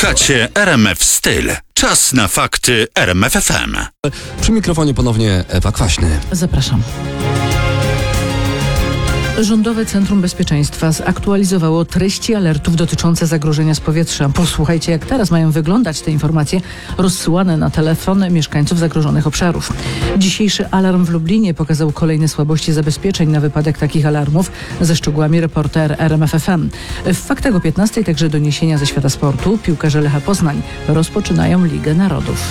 Słuchacie RMF Styl. Czas na fakty RMF FM. Przy mikrofonie ponownie Ewa Kwaśny. Zapraszam. Rządowe Centrum Bezpieczeństwa zaktualizowało treści alertów dotyczące zagrożenia z powietrza. Posłuchajcie, jak teraz mają wyglądać te informacje rozsyłane na telefony mieszkańców zagrożonych obszarów. Dzisiejszy alarm w Lublinie pokazał kolejne słabości zabezpieczeń na wypadek takich alarmów. Ze szczegółami reporter RMF FM. W faktach o 15:00 także doniesienia ze świata sportu. Piłkarze Lecha Poznań rozpoczynają Ligę Narodów.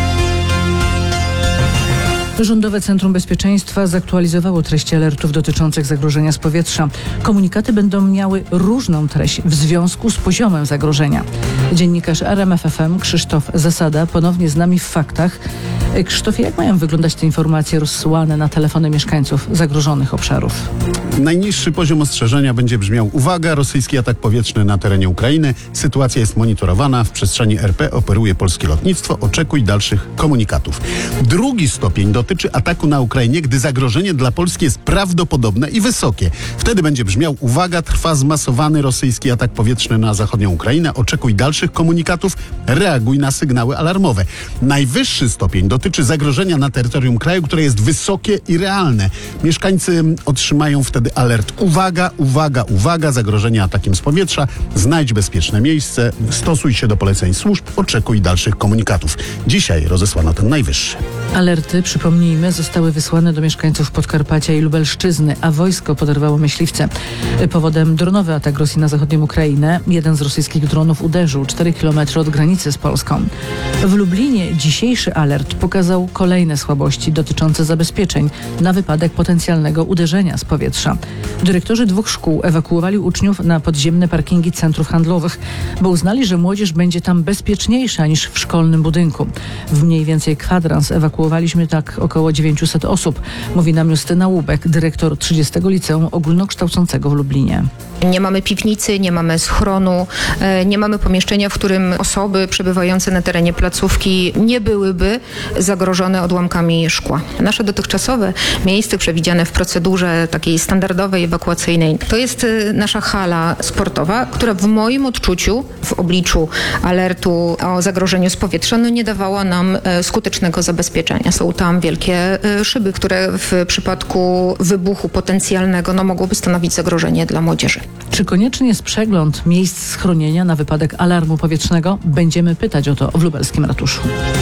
Rządowe Centrum Bezpieczeństwa zaktualizowało treści alertów dotyczących zagrożenia z powietrza. Komunikaty będą miały różną treść w związku z poziomem zagrożenia. Dziennikarz RMF FM Krzysztof Zasada ponownie z nami w faktach. Krzysztofie, jak mają wyglądać te informacje rozsyłane na telefony mieszkańców zagrożonych obszarów? Najniższy poziom ostrzeżenia będzie brzmiał: uwaga, rosyjski atak powietrzny na terenie Ukrainy. Sytuacja jest monitorowana. W przestrzeni RP operuje polskie lotnictwo. Oczekuj dalszych komunikatów. Drugi stopień dotyczy ataku na Ukrainie, gdy zagrożenie dla Polski jest prawdopodobne i wysokie. Wtedy będzie brzmiał: uwaga, trwa zmasowany rosyjski atak powietrzny na zachodnią Ukrainę. Oczekuj dalszych komunikatów. Reaguj na sygnały alarmowe. Najwyższy stopień dotyczy zagrożenia na terytorium kraju, które jest wysokie i realne. Mieszkańcy otrzymają wtedy alert: uwaga, uwaga, uwaga, zagrożenie atakiem z powietrza. Znajdź bezpieczne miejsce, stosuj się do poleceń służb, oczekuj dalszych komunikatów. Dzisiaj rozesłano ten najwyższy. Alerty, przypomnijmy, zostały wysłane do mieszkańców Podkarpacia i Lubelszczyzny, a wojsko poderwało myśliwce. Powodem dronowy atak Rosji na zachodnią Ukrainę. Jeden z rosyjskich dronów uderzył 4 km od granicy z Polską. W Lublinie dzisiejszy alert pokazał kolejne słabości dotyczące zabezpieczeń na wypadek potencjalnego uderzenia z powietrza. Dyrektorzy 2 szkół ewakuowali uczniów na podziemne parkingi centrów handlowych, bo uznali, że młodzież będzie tam bezpieczniejsza niż w szkolnym budynku. W mniej więcej kwadrans ewakuowaliśmy tak około 900 osób, mówi nam Justyna Łubek, dyrektor 30. Liceum Ogólnokształcącego w Lublinie. Nie mamy piwnicy, nie mamy schronu, nie mamy pomieszczenia, w którym osoby przebywające na terenie placówki nie byłyby zagrożone odłamkami szkła. Nasze dotychczasowe miejsce przewidziane w procedurze takiej standardowej, ewakuacyjnej, to jest nasza hala sportowa, która w moim odczuciu, w obliczu alertu o zagrożeniu z powietrza, nie dawała nam skutecznego zabezpieczenia. Są tam wielkie szyby, które w przypadku wybuchu potencjalnego mogłoby stanowić zagrożenie dla młodzieży. Czy konieczny jest przegląd miejsc schronienia na wypadek alarmu powietrznego? Będziemy pytać o to w lubelskim ratuszu.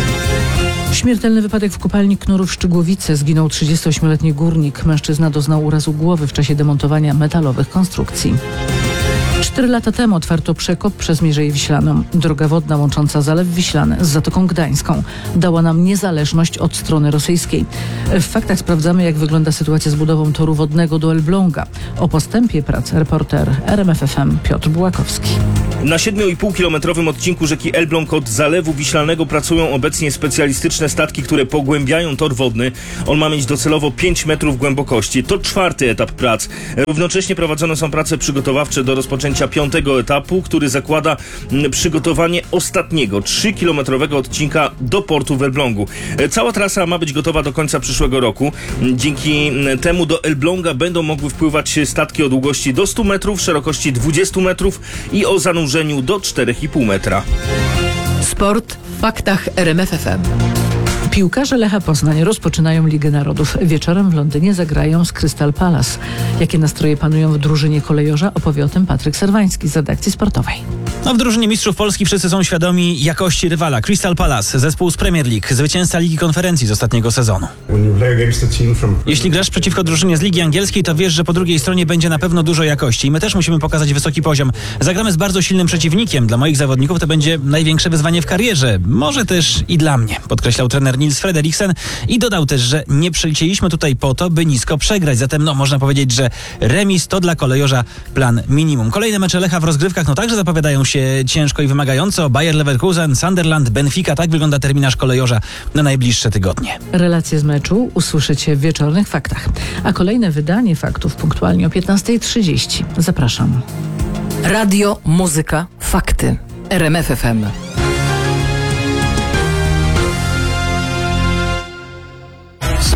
Śmiertelny wypadek w kopalni Knurów Szczygłowice. Zginął 38-letni górnik. Mężczyzna doznał urazu głowy w czasie demontowania metalowych konstrukcji. 4 lata temu otwarto przekop przez Mierzeję Wiślaną. Droga wodna łącząca Zalew Wiślany z Zatoką Gdańską dała nam niezależność od strony rosyjskiej. W faktach sprawdzamy, jak wygląda sytuacja z budową toru wodnego do Elbląga. O postępie prac reporter RMF FM Piotr Bułakowski. Na 7,5-kilometrowym odcinku rzeki Elbląg od Zalewu Wiślanego pracują obecnie specjalistyczne statki, które pogłębiają tor wodny. On ma mieć docelowo 5 metrów głębokości. To 4. etap prac. Równocześnie prowadzone są prace przygotowawcze do rozpoczęcia 5. etapu, który zakłada przygotowanie ostatniego 3-kilometrowego odcinka do portu w Elblągu. Cała trasa ma być gotowa do końca przyszłego roku. Dzięki temu do Elbląga będą mogły wpływać statki o długości do 100 metrów, szerokości 20 metrów i o zanurzeniu do 4,5 metra. Sport w faktach RMF FM. Piłkarze Lecha Poznań rozpoczynają Ligę Narodów. Wieczorem w Londynie zagrają z Crystal Palace. Jakie nastroje panują w drużynie kolejorza, opowie o tym Patryk Serwański z redakcji sportowej. W drużynie mistrzów Polski wszyscy są świadomi jakości rywala. Crystal Palace, zespół z Premier League, zwycięzca Ligi Konferencji z ostatniego sezonu. Jeśli grasz przeciwko drużynie z Ligi Angielskiej, to wiesz, że po drugiej stronie będzie na pewno dużo jakości i my też musimy pokazać wysoki poziom. Zagramy z bardzo silnym przeciwnikiem. Dla moich zawodników to będzie największe wyzwanie w karierze. Może też i dla mnie, podkreślał trener Nils Frederiksen i dodał też, że nie przylecieliśmy tutaj po to, by nisko przegrać. Zatem można powiedzieć, że remis to dla kolejorza plan minimum. Kolejne mecze Lecha w rozgrywkach także zapowiadają się ciężko i wymagająco. Bayer Leverkusen, Sunderland, Benfica. Tak wygląda terminarz kolejorza na najbliższe tygodnie. Relacje z meczu usłyszycie w wieczornych faktach. A kolejne wydanie faktów punktualnie o 15:30. Zapraszam. Radio, muzyka, fakty. RMF FM.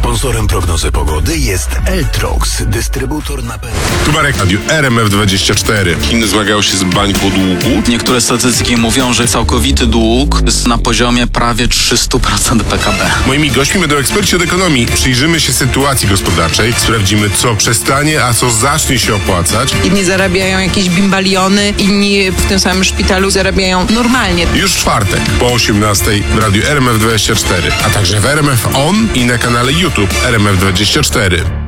Sponsorem prognozy pogody jest Eltrox, dystrybutor napędu. Tubarek Radio RMF24. Chiny zmagają się z bańką długu. Niektóre statystyki mówią, że całkowity dług jest na poziomie prawie 300% PKB. Moimi gośćmi będą eksperci od ekonomii. Przyjrzymy się sytuacji gospodarczej, sprawdzimy, co przestanie, a co zacznie się opłacać. Jedni zarabiają jakieś bimbaliony, inni w tym samym szpitalu zarabiają normalnie. Już w czwartek po 18:00 w Radiu RMF24, a także w RMF On i na kanale YouTube RMF24.